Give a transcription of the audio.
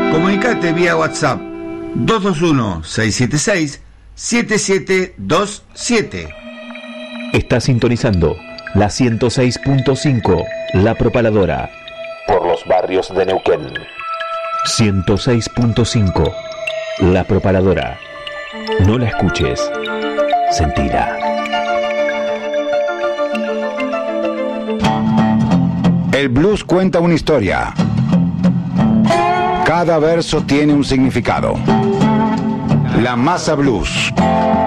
Comunicate vía WhatsApp 221-676-7727. Está sintonizando la 106.5, La Propaladora, por los barrios de Neuquén. 106.5, La Propaladora. No la escuches, sentila. El blues cuenta una historia. Cada verso tiene un significado. La Masa Blues.